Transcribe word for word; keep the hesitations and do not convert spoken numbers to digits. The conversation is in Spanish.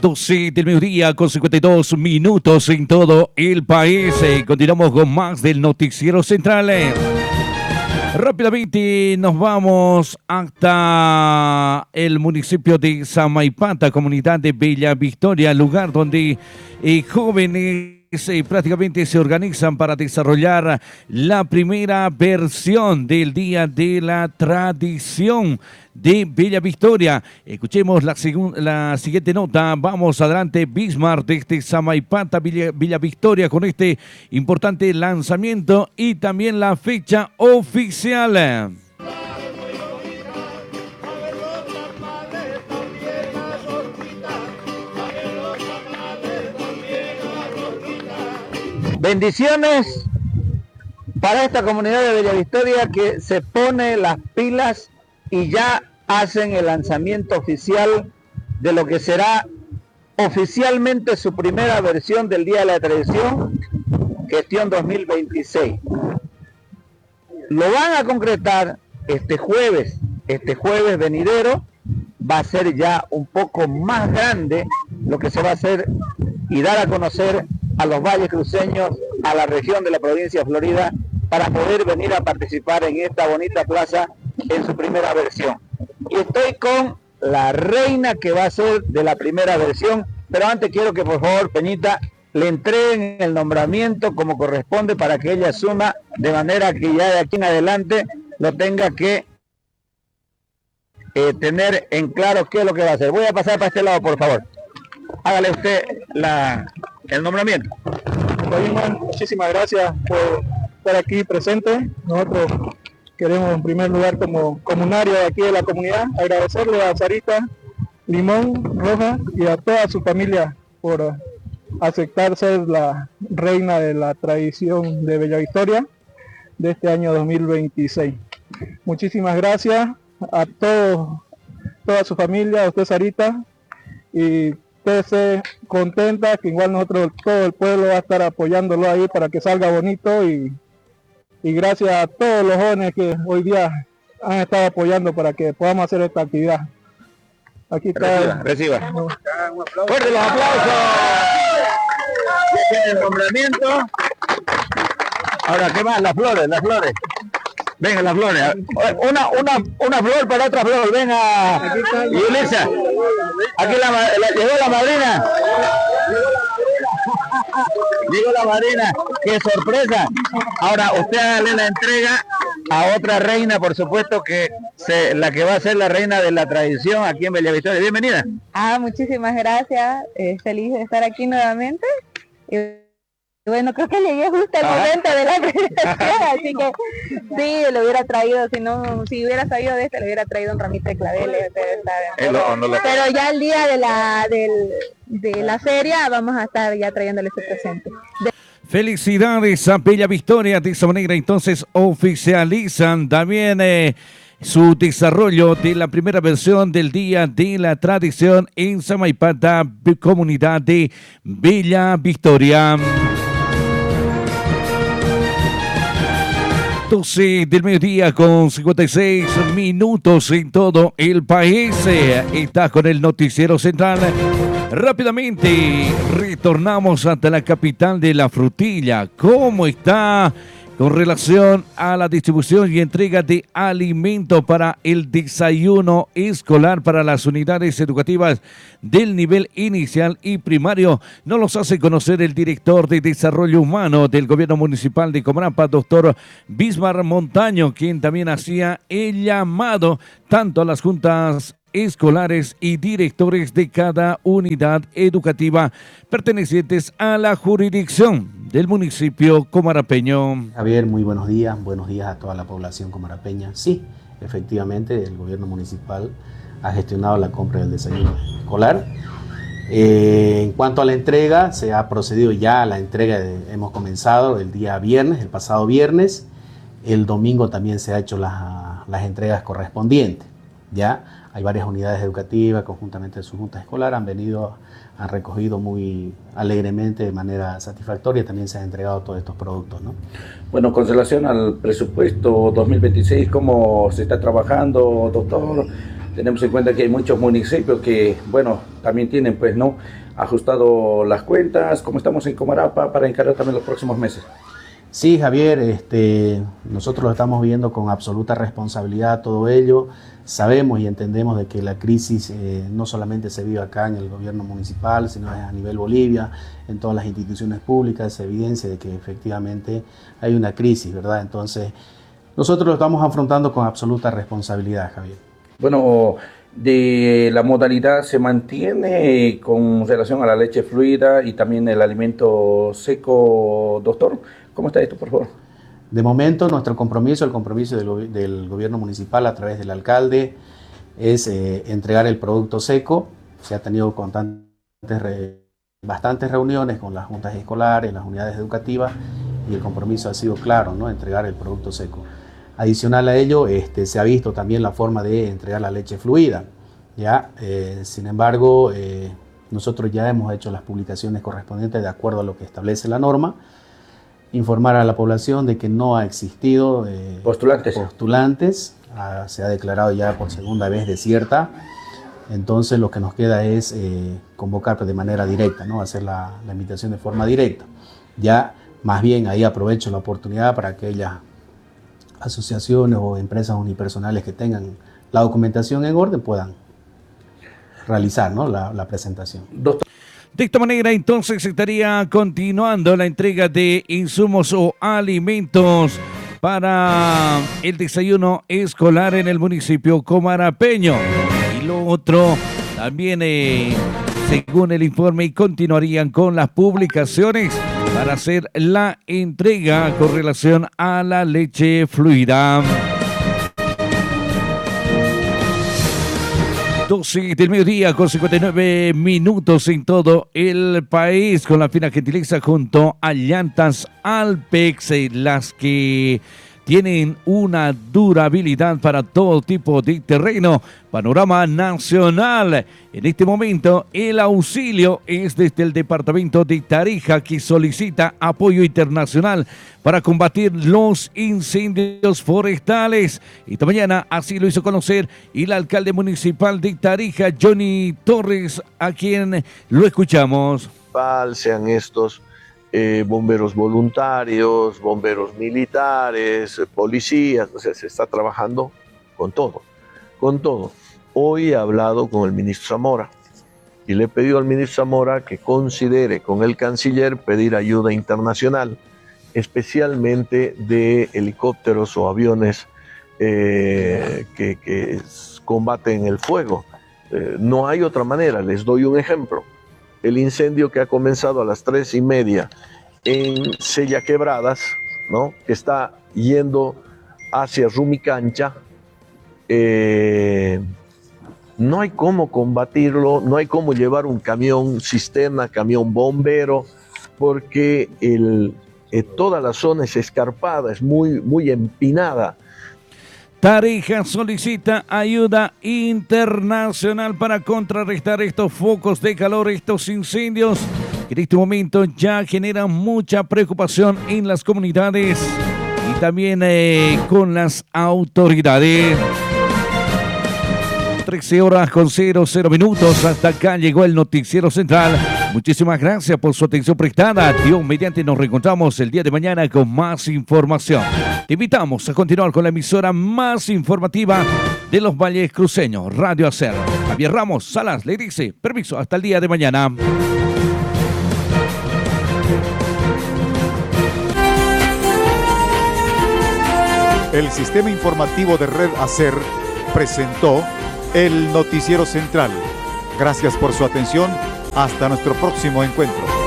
doce del mediodía con cincuenta y dos minutos en todo el país. Eh, continuamos con más del Noticiero Central. Eh. Rápidamente nos vamos hasta el municipio de Samaipata, comunidad de Bella Victoria, lugar donde eh, jóvenes Eh, prácticamente se organizan para desarrollar la primera versión del Día de la Tradición de Bella Victoria. Escuchemos la, la siguiente nota. Vamos adelante, Bismarck, desde Samaipata, Villa, Villa Victoria, con este importante lanzamiento y también la fecha oficial. Bendiciones para esta comunidad de Bella Victoria que se pone las pilas y ya hacen el lanzamiento oficial de lo que será oficialmente su primera versión del Día de la Tradición, gestión dos mil veintiséis. Lo van a concretar este jueves, este jueves venidero. Va a ser ya un poco más grande lo que se va a hacer y dar a conocer a los valles cruceños, a la región de la provincia de Florida, para poder venir a participar en esta bonita plaza en su primera versión. Y estoy con la reina que va a ser de la primera versión, pero antes quiero que por favor, Peñita, le entreguen el nombramiento como corresponde para que ella asuma, de manera que ya de aquí en adelante lo tenga que eh, tener en claro qué es lo que va a hacer. Voy a pasar para este lado, por favor. Hágale usted la, el nombramiento. Muchísimas gracias por estar aquí presente. Nosotros queremos en primer lugar como comunario de aquí de la comunidad agradecerle a Sarita Limón Roja y a toda su familia por aceptar ser la reina de la tradición de Bella Victoria de este año dos mil veintiséis. Muchísimas gracias a todos, toda su familia, a usted Sarita, y esté contenta que igual nosotros, todo el pueblo va a estar apoyándolo ahí para que salga bonito, y, y gracias a todos los jóvenes que hoy día han estado apoyando para que podamos hacer esta actividad. Aquí está. Reciba, reciba. Fuerte los aplausos. Ya tiene el nombramiento. Ahora, ¿qué más? Las flores, las flores. Venga, las flores. Una, una, una flor para otra flor. Venga, Yulisa. Aquí la, la, llegó la madrina. Llegó la madrina. ¡Qué sorpresa! Ahora, usted hágale la entrega a otra reina, por supuesto, que se, la que va a ser la reina de la tradición aquí en Bella Victoria. Bienvenida. Ah, muchísimas gracias. Eh, feliz de estar aquí nuevamente. Eh, Bueno, creo que llegué justo al momento de la presentación, así que sí, lo hubiera traído, si no, si hubiera sabido de este, le hubiera traído un ramito de claveles, pero, pero ya el día de la del, de la feria vamos a estar ya trayéndole su presente. De Felicidades a Bella Victoria, de esa manera entonces oficializan también eh, su desarrollo de la primera versión del Día de la Tradición en Samaipata, comunidad de Bella Victoria. doce del mediodía con cincuenta y seis minutos en todo el país. Está con el Noticiero Central. Rápidamente retornamos hasta la capital de la frutilla. ¿Cómo está con relación a la distribución y entrega de alimentos para el desayuno escolar para las unidades educativas del nivel inicial y primario? Nos los hace conocer el director de Desarrollo Humano del Gobierno Municipal de Comarapa, doctor Bismarck Montaño, quien también hacía el llamado tanto a las juntas escolares y directores de cada unidad educativa pertenecientes a la jurisdicción del municipio comarapeño. Javier, muy buenos días, buenos días a toda la población comarapeña. Sí, efectivamente, el gobierno municipal ha gestionado la compra del desayuno escolar. Eh, en cuanto a la entrega, se ha procedido ya a la entrega, de, hemos comenzado el día viernes, el pasado viernes. El domingo también se ha hecho las, las entregas correspondientes, ¿ya? Hay varias unidades educativas, conjuntamente de su junta escolar, han venido, han recogido muy alegremente, de manera satisfactoria, también se han entregado todos estos productos, ¿no? Bueno, con relación al presupuesto dos mil veintiséis, ¿cómo se está trabajando, doctor? Tenemos en cuenta que hay muchos municipios que, bueno, también tienen, pues, ¿no?, ajustado las cuentas. ¿Cómo estamos en Comarapa para encarar también los próximos meses? Sí, Javier, este, nosotros lo estamos viendo con absoluta responsabilidad todo ello. Sabemos y entendemos de que la crisis eh, no solamente se vive acá en el gobierno municipal, sino a nivel Bolivia, en todas las instituciones públicas, se evidencia de que efectivamente hay una crisis, ¿verdad? Entonces, nosotros lo estamos afrontando con absoluta responsabilidad, Javier. Bueno, de la modalidad se mantiene con relación a la leche fluida y también el alimento seco, doctor. ¿Cómo está esto, por favor? De momento, nuestro compromiso, el compromiso del, del gobierno municipal a través del alcalde, es eh, entregar el producto seco. Se ha tenido constantes, re, bastantes reuniones con las juntas escolares, las unidades educativas, y el compromiso ha sido claro, ¿no?, entregar el producto seco. Adicional a ello, este, se ha visto también la forma de entregar la leche fluida. ¿Ya? Eh, sin embargo, eh, nosotros ya hemos hecho las publicaciones correspondientes de acuerdo a lo que establece la norma. Informar a la población de que no ha existido eh, postulantes. postulantes. Ah, se ha declarado ya por segunda vez desierta. Entonces lo que nos queda es eh, convocar de manera directa, ¿no?, hacer la, la invitación de forma directa. Ya más bien ahí aprovecho la oportunidad para aquellas asociaciones o empresas unipersonales que tengan la documentación en orden puedan realizar, ¿no?, la, la presentación. Doctor. De esta manera, entonces, estaría continuando la entrega de insumos o alimentos para el desayuno escolar en el municipio comarapeño. Y lo otro, también, eh, según el informe, continuarían con las publicaciones para hacer la entrega con relación a la leche fluida. doce del mediodía con cincuenta y nueve minutos en todo el país, con la fina gentileza junto a Llantas Alpex, las que tienen una durabilidad para todo tipo de terreno. Panorama nacional. En este momento el auxilio es desde el departamento de Tarija, que solicita apoyo internacional para combatir los incendios forestales. Esta mañana así lo hizo conocer el alcalde municipal de Tarija, Johnny Torres, a quien lo escuchamos. Sean estos eh, bomberos voluntarios, bomberos militares, policías, o sea, se está trabajando con todo, con todo. Hoy he hablado con el ministro Zamora y le he pedido al ministro Zamora que considere con el canciller pedir ayuda internacional, especialmente de helicópteros o aviones eh, que, que combaten el fuego. Eh, no hay otra manera. Les doy un ejemplo. El incendio que ha comenzado a las tres y media en Sella Quebradas, ¿no?, que está yendo hacia Rumicancha, eh, no hay cómo combatirlo, no hay cómo llevar un camión cisterna, camión bombero, porque el, eh, toda la zona es escarpada, es muy, muy empinada. Tarija solicita ayuda internacional para contrarrestar estos focos de calor, estos incendios que en este momento ya generan mucha preocupación en las comunidades y también eh, con las autoridades. trece horas con cero cero minutos. Hasta acá llegó el Noticiero Central. Muchísimas gracias por su atención prestada. Dios mediante, nos reencontramos el día de mañana con más información. Te invitamos a continuar con la emisora más informativa de los Valles Cruceños, Radio Hacer. Javier Ramos Salas le dice permiso hasta el día de mañana. El sistema informativo de Red Hacer presentó el Noticiero Central. Gracias por su atención. Hasta nuestro próximo encuentro.